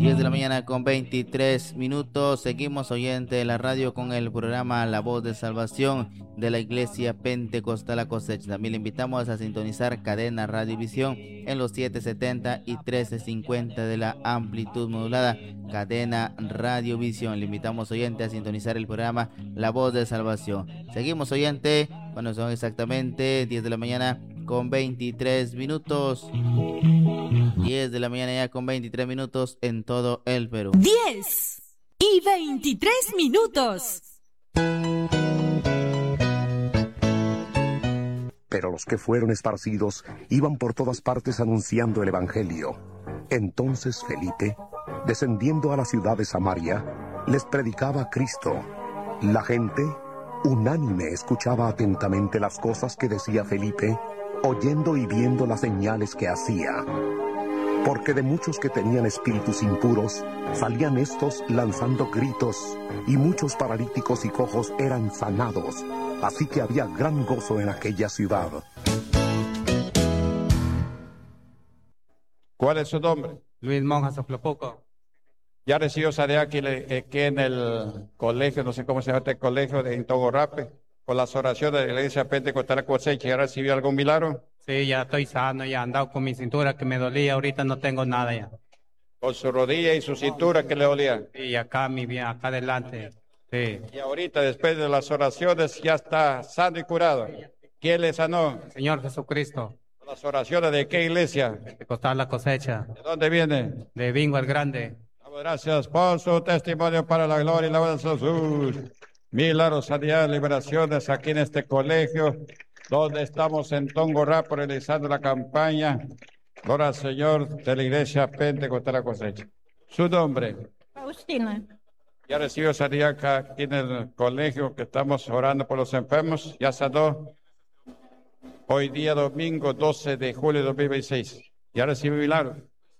10 de la mañana con 23 minutos. Seguimos oyente de la radio con el programa La Voz de Salvación de la Iglesia Pentecostal La Cosecha. También le invitamos a sintonizar Cadena Radio Visión en los 770 y 1350 de la amplitud modulada. Cadena Radio Visión. Le invitamos oyente a sintonizar el programa La Voz de Salvación. Seguimos oyente cuando son exactamente 10 de la mañana con 23 minutos. 10 de la mañana ya con 23 minutos en todo el Perú. 10:23. Pero los que fueron esparcidos iban por todas partes anunciando el Evangelio. Entonces Felipe, descendiendo a la ciudad de Samaria, les predicaba a Cristo. La gente, unánime, escuchaba atentamente las cosas que decía Felipe, oyendo y viendo las señales que hacía. Porque de muchos que tenían espíritus impuros, salían estos lanzando gritos, y muchos paralíticos y cojos eran sanados. Así que había gran gozo en aquella ciudad. ¿Cuál es su nombre? Luis Monjas Soflopoco. Ya recibió tarea aquí en el colegio, no sé cómo se llama este colegio, en Togorape, con las oraciones de la Iglesia Pentecostal La Cosecha. ¿Ya recibió algún milagro? Sí, ya estoy sano, ya he andado con mi cintura que me dolía, ahorita no tengo nada ya. Con su rodilla y su cintura que le dolía. Y acá, acá adelante, sí. Y ahorita, después de las oraciones, ya está sano y curado. ¿Quién le sanó? Señor Jesucristo. ¿Las oraciones de qué iglesia? Pentecostal La Cosecha. ¿De dónde viene? De Bingo el Grande. Gracias por su testimonio para la gloria y la voz de Jesús. Milagros, sanidad, liberaciones aquí en este colegio, donde estamos en Tongorap realizando la campaña. Gloria al Señor de la Iglesia Pentecostal La Cosecha. Su nombre. Faustina. Ya recibió sanidad aquí en el colegio, que estamos orando por los enfermos. Ya sanó hoy día domingo 12 de julio de 2026. Ya recibió milagro.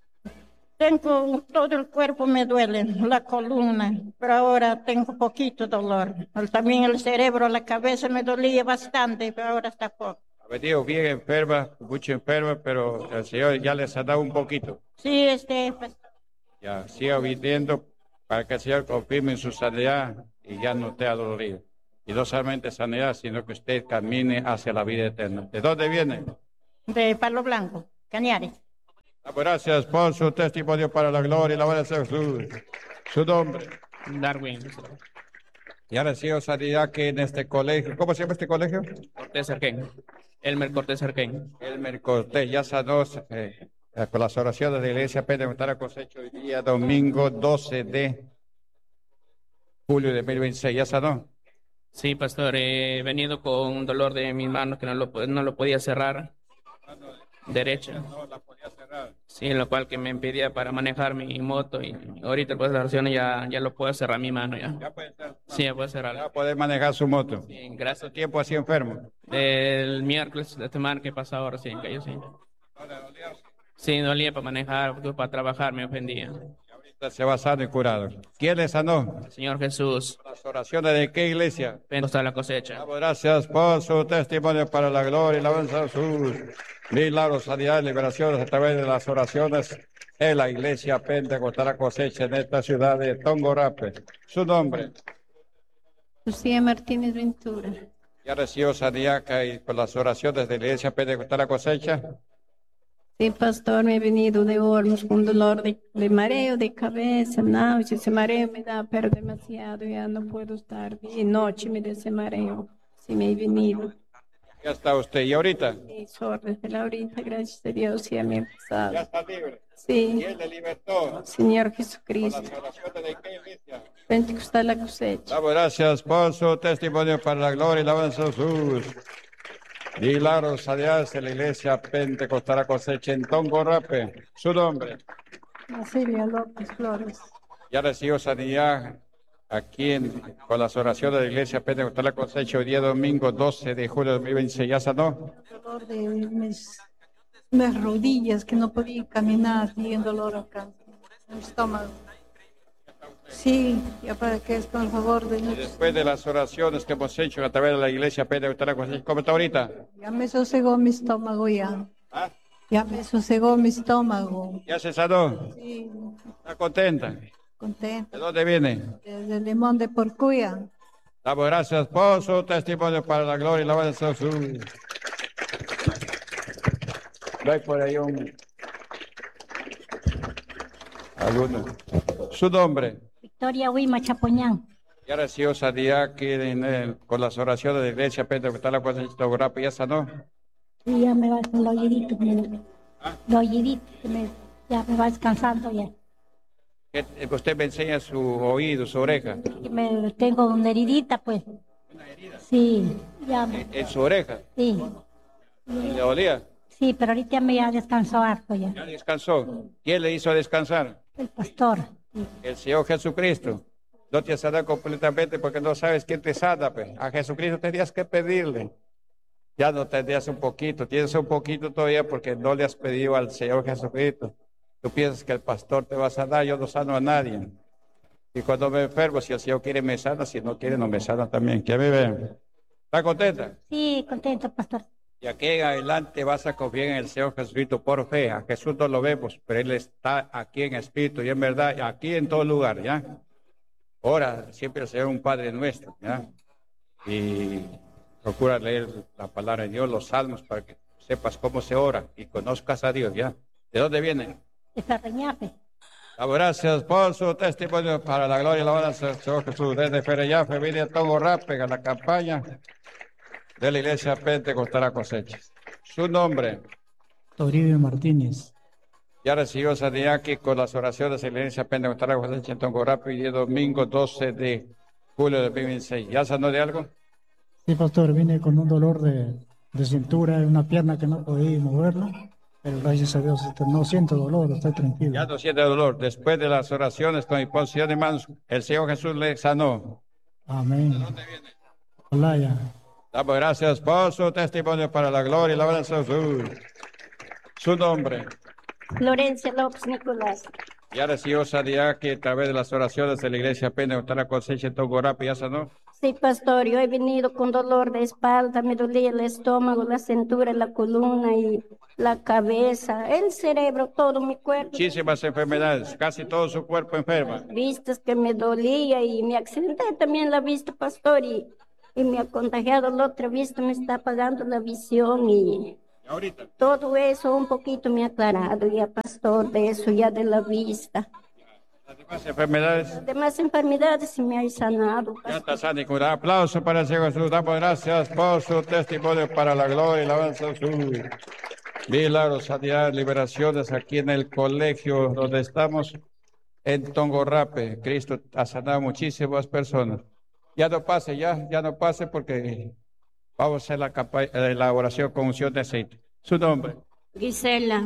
Tengo todo el cuerpo, me duele, la columna, pero ahora tengo poquito dolor. También el cerebro, la cabeza me dolía bastante, pero ahora está poco. Ha venido bien enferma, mucho enferma, pero el Señor ya les ha dado un poquito. Sí, Ya, siga viviendo para que el Señor confirme su sanidad y ya no esté dolorido. Y no solamente sanidad, sino que usted camine hacia la vida eterna. ¿De dónde viene? De Palo Blanco, Cañares. Gracias por su testimonio para la gloria y la gloria de Jesús. Su nombre. Darwin. Ya recibió sanidad aquí en este colegio. ¿Cómo se llama este colegio? Cortés Arquén. Elmer Cortés Arquén. Elmer Cortés, ya sanó con las oraciones de la Iglesia Pentecostal La Cosecha hoy día domingo 12 de julio de 2026. ¿Ya sanó? Sí, pastor, he venido con un dolor de mis manos que no lo podía cerrar. Derecha. No la podía cerrar. Sí, lo cual que me impedía para manejar mi moto y ahorita después de las oraciones ya lo puedo cerrar mi mano ya. ¿Ya puede cerrar? Sí, ya puedo cerrar. Ya puede manejar su moto. Sí, gracias. ¿Cuánto tiempo así enfermo? El miércoles de semana que pasó ahora sí, que yo sí. ¿No le dolía? Sí, dolía para manejar, para trabajar me ofendía. Y ahorita se va sano y curado. ¿Quién le sanó? Señor Jesús. Las oraciones de qué iglesia. Pentecostal La Cosecha. Gracias por su testimonio para la gloria y la alabanza de Jesús. Milagros, sanidad y liberaciones a través de las oraciones en la Iglesia Pentecostal La Cosecha en esta ciudad de Tongorape. Su nombre. Lucía Martínez Ventura. Ya recibió sanidad y por las oraciones de la Iglesia Pentecostal La Cosecha. Sí, pastor, me he venido de Hornos con dolor de mareo, de cabeza, náuseas. Ese mareo me da, pero demasiado, ya no puedo estar bien. Noche me da ese mareo. Sí, me he venido. Ya está usted. ¿Y ahorita? Sí, desde la ahorita, gracias a Dios, ya me he pasado. Ya está libre. Sí. ¿Quién le libertó? Señor Por Jesucristo. las oraciones de qué iglesia. Pentecostal La Cosecha. Damos gracias por su testimonio para la gloria y la alabanza de Jesús. Milagros, sanidades en la Iglesia Pentecostal La Cosecha en Tongorape. Su nombre. Silvia López Flores. Ya recibió sanidad aquí con las oraciones de la Iglesia Pentecostal La Cosecha hoy día domingo 12 de julio de 2026. ¿Ya sanó? Dolor de mis rodillas, que no podía caminar, y el dolor acá, en el estómago. Sí, ya para que es con el favor de Y Dios. después de las oraciones que hemos hecho a través de la Iglesia Pentecostal La Cosecha, ¿cómo está ahorita? Ya me sosegó mi estómago ya. ¿Ah? Ya me sosegó mi estómago. ¿Ya se sanó? Sí, ¿Está contenta? contenta. ¿De dónde viene? Desde Limón de Porcuya. Damos gracias por su testimonio para la gloria y la alabanza de Jesús. No hay por ahí alguno. Su nombre. Victoria Huima Chapoñán. Ya recibió sanidad aquí con las oraciones de la iglesia Pentecostal la Cosecha de Tongorapa. ¿Ya sanó? Y ya me va con los oíditos. Los oíditos, ya me va descansando ya. Usted me enseña su oído, su oreja. Tengo una heridita, pues. ¿Una herida? Sí, ya. ¿En su oreja? Sí. ¿Le dolía? Sí, pero ahorita me ya descansó harto ya. ¿Ya descansó? ¿Quién le hizo descansar? El pastor. El Señor Jesucristo. No te sana completamente porque no sabes quién te sana, pues. A Jesucristo tenías que pedirle. Ya no tendrías un poquito, tienes un poquito todavía porque no le has pedido al Señor Jesucristo. Tú piensas que el pastor te va a sanar, yo no sano a nadie. Y cuando me enfermo, si el Señor quiere me sana, si no quiere no me sana también. Que me vean. ¿Está contenta? Sí, contento, pastor. Y aquí en adelante vas a confiar en el Señor Jesucristo por fe. A Jesús no lo vemos, pero Él está aquí en espíritu y en verdad, aquí en todo lugar, ¿ya? Ora siempre el Señor un Padre nuestro, ¿ya? Y procura leer la palabra de Dios, los salmos, para que sepas cómo se ora y conozcas a Dios, ¿ya? ¿De dónde viene? De Ferreñafe. Damos gracias por su testimonio para la gloria y la alabanza del Señor Jesús. Desde Ferreñafe viene Tongorapa a la campaña de la iglesia Pentecostal La Cosecha. Su nombre. Toribio Martínez. Ya recibió sanidad aquí con las oraciones de la iglesia Pentecostal La Cosecha en Tongorapa y el domingo 12 de julio de 2026. ¿Ya sanó de algo? Sí, pastor, vine con un dolor de cintura, una pierna que no podía moverlo, pero gracias a Dios no siento dolor, estoy tranquilo. Ya no siente dolor. Después de las oraciones con imposición de manos, el Señor Jesús le sanó. Amén. ¿De dónde viene? Olaya. Damos gracias por su testimonio para la gloria y la alabanza de Jesús. Su nombre. Florencia López Nicolás. Ya recibió sanidad que a través de las oraciones de la iglesia Pentecostal La Cosecha en Tongorapa, ¿ya sanó? Sí, pastor, yo he venido con dolor de espalda, me dolía el estómago, la cintura, la columna y la cabeza, el cerebro, todo mi cuerpo. Muchísimas enfermedades, casi todo su cuerpo enferma. Vistas que me dolía y me accidenté también la vista, pastor, y me ha contagiado la otra vista, me está apagando la visión y ahorita todo eso un poquito me ha aclarado ya, pastor, de eso ya de la vista. las demás enfermedades. Las demás enfermedades sí me ha sanado, Ya pastor. está sana y curada. Aplauso para el Señor Jesús. Damos gracias por su testimonio para la gloria y la alabanza de Jesús. Milagros, sanidad, liberaciones aquí en el colegio donde estamos en Tongorapa. Cristo ha sanado muchísimas personas. Ya no pase, ya no pase porque vamos a hacer la oración con unción de aceite. Su nombre. Gisela.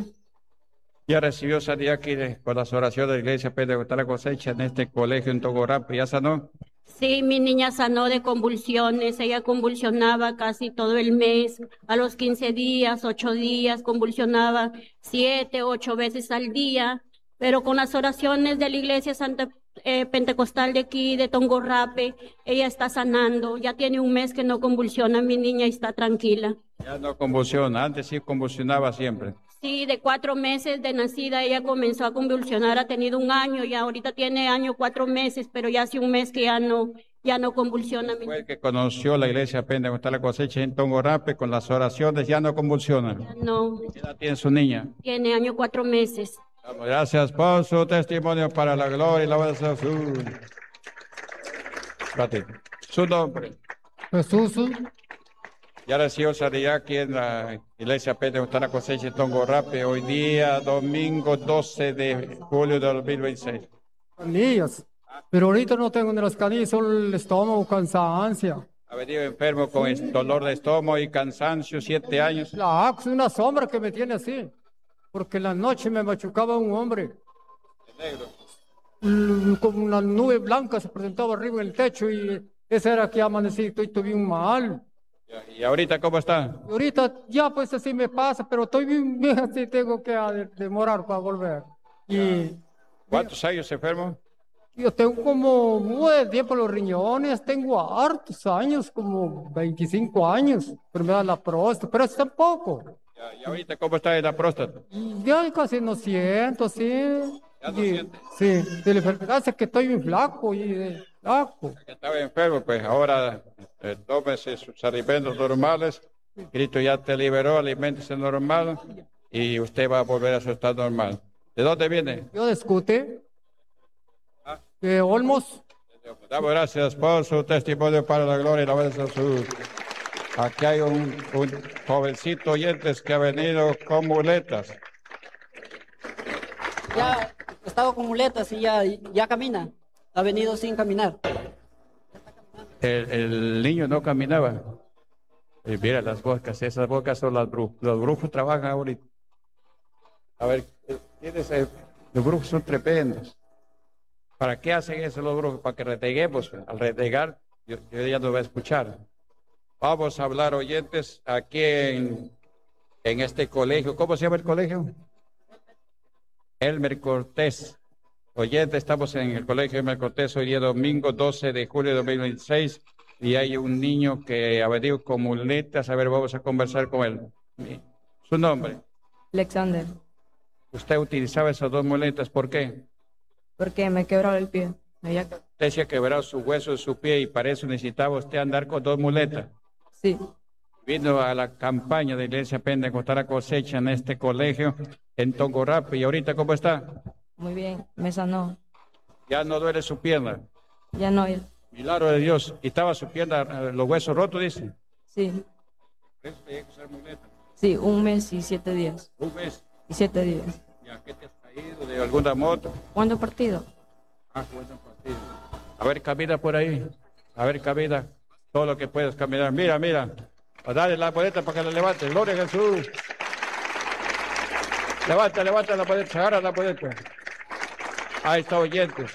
Ya recibió sanidad aquí con las oraciones de la iglesia Pentecostal La Cosecha en este colegio en Tongorapa. ¿Ya sanó? Sí, mi niña sanó de convulsiones, ella convulsionaba casi todo el mes, a los 15 días, 8 días, convulsionaba 7, 8 veces al día, pero con las oraciones de la iglesia Santa Pentecostal de aquí, de Tongorapa, ella está sanando, ya tiene un mes que no convulsiona mi niña y está tranquila. Ya no convulsiona, antes sí convulsionaba siempre. Sí, de 4 meses de nacida ella comenzó a convulsionar, ha tenido 1 año y ahorita tiene 4 meses, pero ya hace un mes que ya no convulsiona. Fue el que conoció la iglesia Pentecostal La Cosecha en Tongorapa con las oraciones, ya no convulsiona. Ya no, ¿Qué edad tiene su niña? tiene 4 meses. Damos gracias por su testimonio para la gloria y la alabanza de Jesús. Espérate. Su nombre. Jesús. Ya recibió sanidad aquí en la iglesia Pentecostal La Cosecha en Tongorapa hoy día, domingo 12 de julio de 2026. Canillas. Pero ahorita no tengo ni las canillas, solo el estómago, cansancio. Ha venido enfermo con dolor de estómago y cansancio, 7 años. La ax, una sombra que me tiene así. Porque en la noche me machucaba un hombre. Como una nube blanca se presentaba arriba en el techo y esa era que amanecí, estoy bien mal. ¿Y ahorita cómo está? Y ahorita ya pues así me pasa, pero estoy bien así, tengo que demorar para volver. Y ¿Cuántos años enfermo? yo tengo como muy tiempo los riñones, tengo hartos años, como 25 años, enfermedad de la próstata, pero es tampoco. ¿Y ahorita cómo está en la próstata? Yo casi no siento, sí. ¿Ya no siente? Sí, de la enfermedad es que estoy muy flaco y flaco. Que estaba enfermo, pues ahora tómese sus alimentos normales. Cristo ya te liberó, aliméntese normal y usted va a volver a su estado normal. ¿De dónde viene? Yo discute. De Olmos. Damos gracias por su testimonio para la gloria y la voz de Jesús. Aquí hay un jovencito oyentes que ha venido con muletas. Ya estaba con muletas y ya camina. Ha venido sin caminar. El niño no caminaba. Y mira las bocas, esas bocas son las brujos. Los brujos trabajan ahorita. A ver, los brujos son tremendos. ¿Para qué hacen eso los brujos? Para que reteguemos. Al retegar, yo ya no voy a escuchar. Vamos a hablar, oyentes, aquí en este colegio. ¿Cómo se llama el colegio? Elmer Cortés. Oyentes, estamos en el colegio Elmer Cortés hoy día domingo 12 de julio de 2026 y hay un niño que ha venido con muletas. A ver, vamos a conversar con él. ¿Su nombre? Alexander. ¿Usted utilizaba esas dos muletas? ¿Por qué? Porque me quebró el pie. Usted se ha quebrado su hueso de su pie y para eso necesitaba usted andar con dos muletas. Sí. Vino a la campaña de Iglesia Pentecostal La Cosecha en este colegio en Tongorrape. ¿Y ahorita cómo está? Muy bien, me sanó. Ya no duele su pierna. Ya no. Milagro de Dios. ¿Y estaba su pierna, los huesos rotos, dice? Sí. ¿Por eso tenía que usar muletas? Sí, 1 mes y 7 días. 1 mes. Y 7 días. ¿Ya qué te has caído de alguna moto? ¿Cuándo partido? Cuándo partido. A ver, camina por ahí. A ver, camina. Todo lo que puedas caminar. Mira, mira. Dale la boleta para que la levante. Gloria a Jesús. Levanta la boleta. Agarra la boleta. Ahí está, oyentes.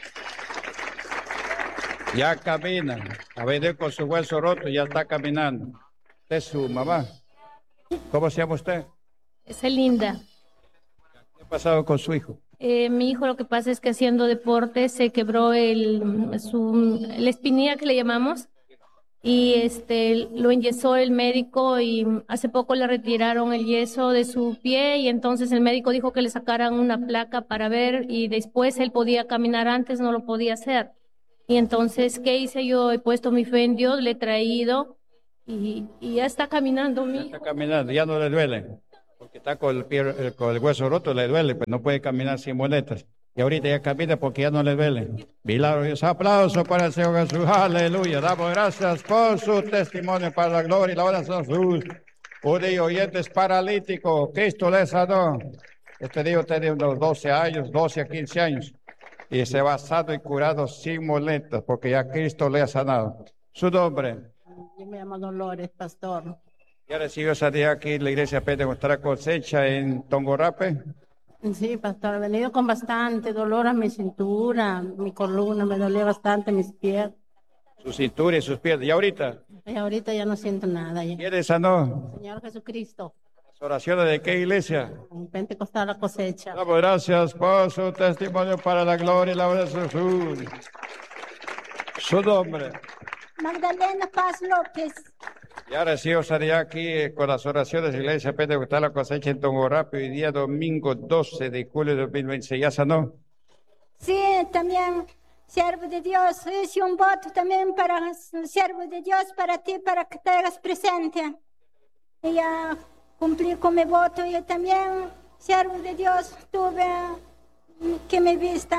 Ya camina. A ver, con su hueso roto, ya está caminando. Usted es su mamá. ¿Cómo se llama usted? Es linda. ¿Qué ha pasado con su hijo? Mi hijo lo que pasa es que haciendo deporte se quebró la espinilla que le llamamos y lo enyesó el médico y hace poco le retiraron el yeso de su pie y entonces el médico dijo que le sacaran una placa para ver y después él podía caminar, antes no lo podía hacer. Y entonces, ¿qué hice? Yo he puesto mi fe en Dios, le he traído y ya está caminando mi hijo. Está caminando, ya no le duele. Porque está con el pie, con el hueso roto, le duele, pues no puede caminar sin muletas. Y ahorita ya camina porque ya no le duele. Milagro Dios, aplauso para el Señor Jesús, aleluya. Damos gracias por su testimonio para la gloria y la honra de Jesús. Un niño oyentes paralítico, Cristo le sanó. Este niño tiene unos 12 años, 12 a 15 años. Y se va sano y curado sin muletas porque ya Cristo le ha sanado. Su nombre. Yo me llamo Dolores, pastor. ¿Ya recibió sanidad aquí en la iglesia Pentecostal La Cosecha en Tongorrape? Sí, pastor, he venido con bastante dolor a mi cintura, mi columna, me dolía bastante mis pies. Su cintura y sus piernas. ¿Y ahorita? Y ahorita ya no siento nada. Ya. ¿Quién le sanó? Señor Jesucristo. ¿Las oraciones de qué iglesia? En Pentecostal La Cosecha. Damos gracias por su testimonio para la gloria y la honra de Jesús. Su nombre. Magdalena Paz López. Ya recibo sanidad aquí con las oraciones de la iglesia Pentecostal La Cosecha en Tongorrape hoy día domingo 12 de julio de 2026. ¿Ya sanó? Sí, también, siervo de Dios, hice un voto también para el siervo de Dios, para ti, para que te hagas presente. Y ya cumplí con mi voto y también, siervo de Dios, tuve que me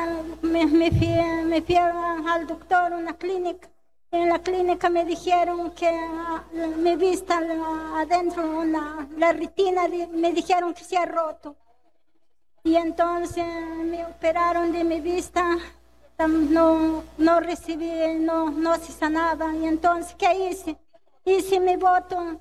fui al doctor en una clínica. En la clínica me dijeron que mi vista adentro, la retina, me dijeron que se ha roto. Y entonces me operaron de mi vista, no recibí, no se sanaba. Y entonces, ¿qué hice? Hice mi voto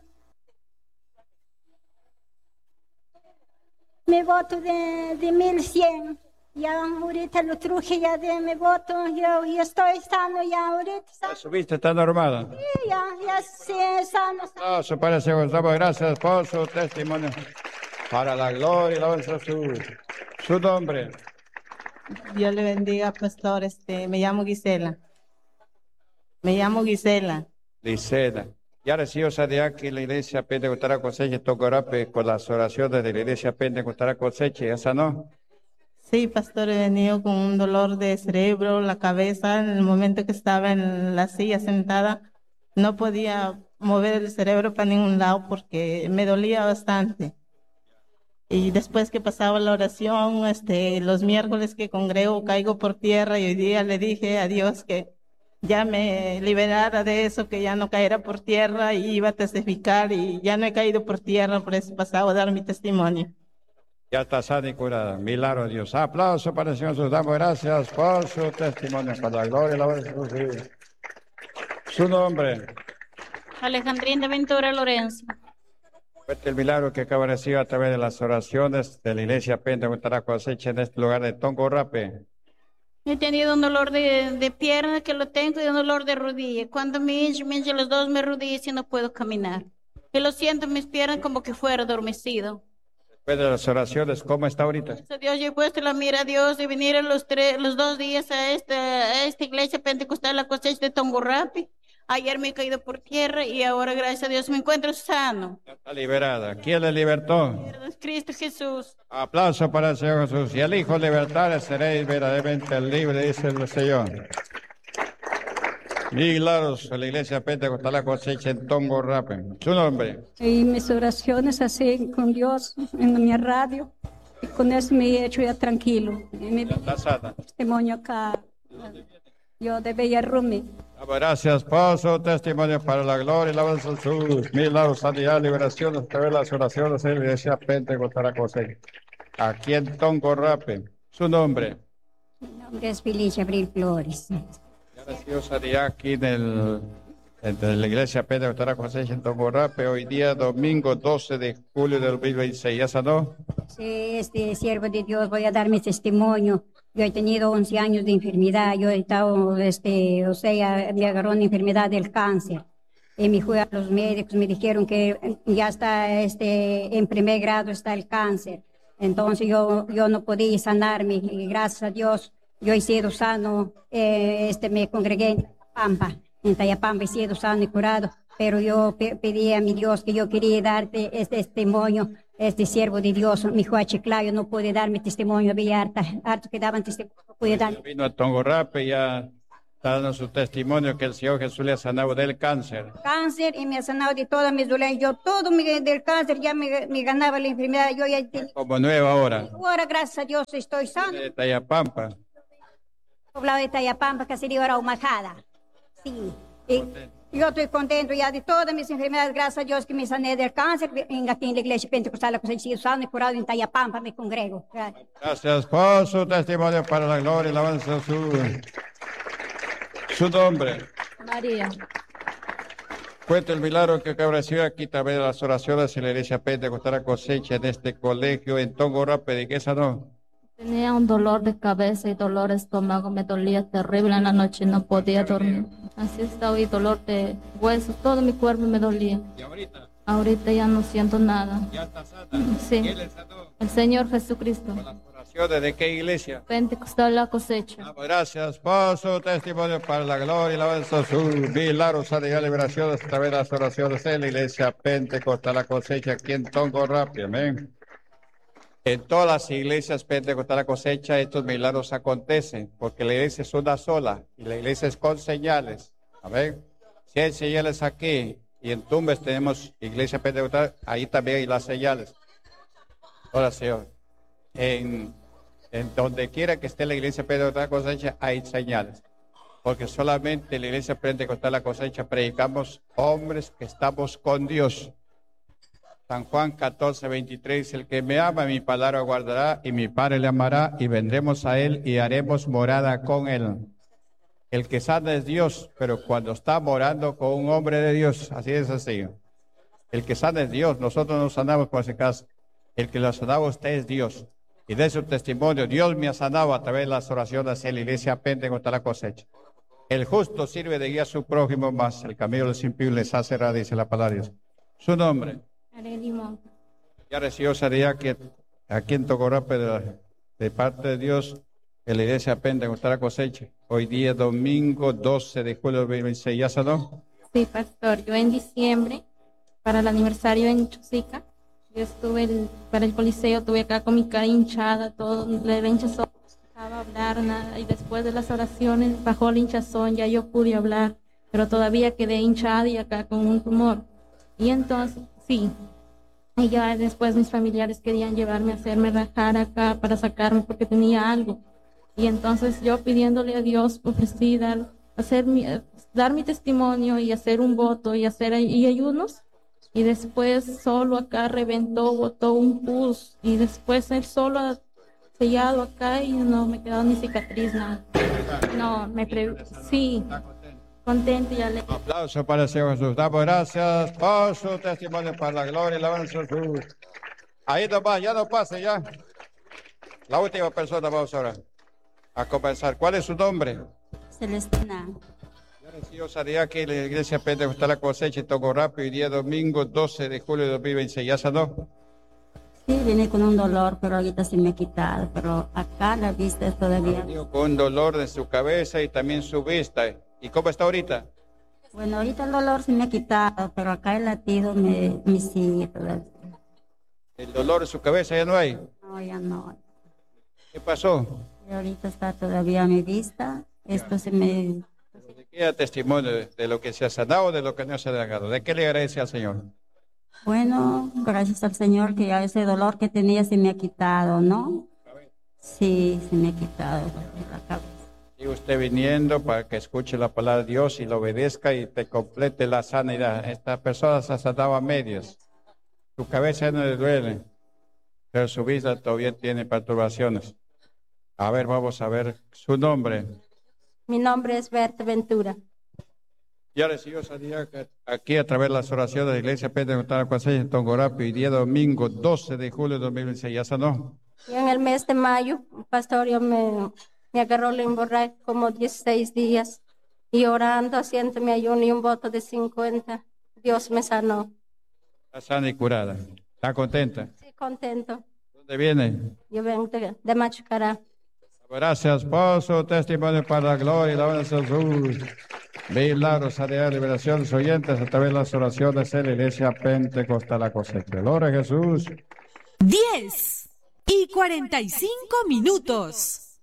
de 1100. Ya ahorita lo truje ya de mi voto, yo estoy sano ya ahorita. ¿Ya su vista está normal? Sí, ya sí, sano. Eso parece, damos gracias por su testimonio. Para la gloria y la honra de Jesús. Su nombre. Dios le bendiga, pastor. Me llamo Gisela. Me llamo Gisela. Gisela. Ya recibió aquí la iglesia Pentecostal Cosecha Tocorape con las oraciones de la iglesia Pentecostal Cosecha, ¿ya sanó? Sí, pastor, he venido con un dolor de cerebro, la cabeza, en el momento que estaba en la silla sentada, no podía mover el cerebro para ningún lado porque me dolía bastante. Y después que pasaba la oración, los miércoles que congrego caigo por tierra y hoy día le dije a Dios que ya me liberara de eso, que ya no caera por tierra y iba a testificar y ya no he caído por tierra, por eso he pasado a dar mi testimonio. Ya está sana y curada. Milagro de Dios. Aplauso para el Señor Jesús. Damos gracias por su testimonio, para la gloria y la voz de Jesús. Su nombre. Alejandrina Ventura Lorenzo. Fuerte el milagro que acaba de recibir a través de las oraciones de la iglesia Pentecostal Cosecha en este lugar de Tongorape. He tenido un dolor de pierna que lo tengo y un dolor de rodilla. Cuando me hincho los dos me rodillas y no puedo caminar. Y lo siento en mis piernas como que fuera adormecido. Después de las oraciones, ¿cómo está ahorita? Gracias a Dios, yo he puesto la mira a Dios de venir a los 2 días a esta iglesia Pentecostal La Cosecha de Tongorape. Ayer me he caído por tierra y ahora, gracias a Dios, me encuentro sano. Ya está liberada. ¿Quién le libertó? Cristo Jesús. Aplauso para el Señor Jesús. Y el Hijo libertar seréis verdaderamente libre, dice el Señor. Milagros a la iglesia Pentecostal La Cosecha en Tongorape. Su nombre. Y mis oraciones así con Dios en mi radio. Y con eso me he hecho ya tranquilo. Y me testimonio acá. Yo de Bellarrumi. Gracias por su testimonio para la gloria y la voz de Jesús. Milagros, sanidad, liberación, a través de las oraciones de la iglesia Pentecostal La Cosecha. Aquí en Tongorape. Su nombre. Mi nombre es Felicia Abril Flores. Ya recibió sanidad aquí en la iglesia Pentecostal La Cosecha en Tongorape. Hoy día, domingo 12 de julio del 2026. ¿Ya sanó? Sí, siervo de Dios, voy a dar mi testimonio. Yo he tenido 11 años de enfermedad, yo he estado, me agarró una enfermedad del cáncer. Y me fui a los médicos, me dijeron que ya está, en primer grado está el cáncer. Entonces yo no podía sanarme y gracias a Dios yo he sido sano, me congregué en Tayapamba he sido sano y curado. Pero yo pedí a mi Dios que yo quería darte este testimonio. Este siervo de Dios, mi hijo Achiclayo, no puede dar mi testimonio, había harto que daban testimonio, no puede dar. Vino a Tongorape ya dando su testimonio que el Señor Jesús le ha sanado del cáncer. Cáncer y me ha sanado de todas mis dolencias. Yo todo del cáncer ya me ganaba la enfermedad. Yo ya tenía... Como nueva ahora. Ahora, gracias a Dios, estoy sano. De Tayapampa. Poblado de Tayapampa, que sería ahora Humacada. Sí. Yo estoy contento ya de todas mis enfermedades, gracias a Dios que me sané del cáncer. Aquí en la iglesia Pentecostal La Cosecha, sano y curado en Tayapampa, me congrego. Gracias por su testimonio para la gloria y la alabanza de su nombre. María. Cuenta el milagro que acaba de recibir aquí también las oraciones en la iglesia Pentecostal La Cosecha en este colegio en Tongorape. ¿De qué sanó? Tenía un dolor de cabeza y dolor de estómago, me dolía terrible en la noche, no podía dormir. Así estaba y dolor de huesos, todo mi cuerpo me dolía. ¿Y ahorita? Ahorita ya no siento nada. ¿Ya está sana? Sí. ¿Quién le sanó? El Señor Jesucristo. ¿Con las oraciones de qué iglesia? Pentecostal La Cosecha. Gracias por su testimonio para la gloria y la alabanza de su milagro, sanidad, liberación a través de las oraciones de la iglesia Pentecostal La Cosecha aquí en Tongorape. Amén. En todas las iglesias Pentecostal La Cosecha estos milagros acontecen, porque la iglesia es una sola y la iglesia es con señales. Amén. Si hay señales aquí y en Tumbes tenemos iglesia Pentecostal, ahí también hay las señales. Ahora, Señor, en donde quiera que esté la iglesia Pentecostal La Cosecha hay señales, porque solamente en la iglesia Pentecostal La Cosecha predicamos hombres que estamos con Dios. San Juan 14, 23, el que me ama, mi palabra guardará, y mi Padre le amará, y vendremos a él y haremos morada con él. El que sana es Dios, pero cuando está morando con un hombre de Dios, así es así. El que sana es Dios, nosotros no sanamos por ese caso. El que lo sanaba usted es Dios. Y de su testimonio, Dios me ha sanado a través de las oraciones en la iglesia Pentecostal La Cosecha. El justo sirve de guía a su prójimo, más el camino de los impíos les hace errar, dice la palabra de Dios. Su nombre. Ya recibió sanidad aquí en Tongorape de parte de Dios en la iglesia Pentecostal La Cosecha. Hoy día domingo 12 de julio del 2026. ¿Ya sanó? Sí, pastor, yo en diciembre, para el aniversario en Chosica, yo estuve para el coliseo, estuve acá con mi cara hinchada, todo, la hinchazón, no dejaba hablar nada, y después de las oraciones bajó la hinchazón, ya yo pude hablar, pero todavía quedé hinchada y acá con un tumor. Y entonces, sí, y ya después mis familiares querían llevarme a hacerme rajar acá para sacarme porque tenía algo. Y entonces yo pidiéndole a Dios, ofrecí dar mi testimonio y hacer un voto y hacer y ayunos. Y después solo acá reventó, botó un pus. Y después él solo ha sellado acá y no me quedó ni cicatriz, nada. No, sí, contento y alegre. Un aplauso para el Señor Jesús. Damos gracias por su testimonio para la gloria y la alabanza de Jesús. Ahí nomás, ya no pase ya. La última persona vamos ahora a comenzar. ¿Cuál es su nombre? Celestina. Yo salí aquí en la iglesia Pentecostal La Cosecha en Tongorapí el día domingo 12 de julio de 2026. ¿Ya sanó? Sí, vine con un dolor, pero ahorita sí me he quitado. Pero acá la vista es todavía. Con un dolor de su cabeza y también su vista. ¿Y cómo está ahorita? Bueno, ahorita el dolor sí me ha quitado, pero acá el latido me sigue todavía. ¿El dolor de su cabeza ya no hay? No, ya no. ¿Qué pasó? Y ahorita está todavía mi vista. Esto se me... ¿Qué da testimonio de lo que se ha sanado o de lo que no se ha sanado? ¿De qué le agradece al Señor? Bueno, gracias al Señor que ya ese dolor que tenía se me ha quitado, ¿no? Sí, se me ha quitado la cabeza. Y usted viniendo para que escuche la palabra de Dios y lo obedezca y te complete la sanidad. Esta persona se ha sanado a medias. Su cabeza no le duele, pero su vida todavía tiene perturbaciones. A ver, vamos a ver su nombre. Mi nombre es Berta Ventura. Ya recibió sanidad aquí a través de las oraciones de la Iglesia Pentecostal La Cosecha en Tongorapí, día domingo 12 de julio de 2026. ¿Ya sanó? Y en el mes de mayo, pastor, me agarró la hemorragia como 16 días y orando, haciendo mi ayuno y un voto de 50. Dios me sanó. Está sana y curada. ¿Está contenta? Sí, contento. ¿Dónde viene? Yo vengo de Machucará. Gracias por su testimonio para la gloria y la alabanza de Jesús. Milagros, sanidad, liberación de sus oyentes a través de las oraciones de la Iglesia Pentecostal La Cosecha. Gloria a Jesús. 10:45.